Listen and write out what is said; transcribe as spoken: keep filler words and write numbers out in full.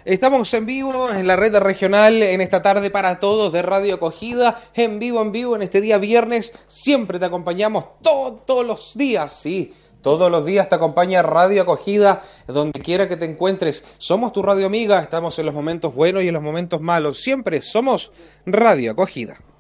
Estamos en vivo en la red regional en esta tarde para todos de Radio Acogida, en vivo, en vivo, en este día viernes. Siempre te acompañamos todo, todos los días, sí, todos los días te acompaña Radio Acogida, donde quiera que te encuentres. Somos tu radio amiga, estamos en los momentos buenos y en los momentos malos. Siempre somos Radio Acogida.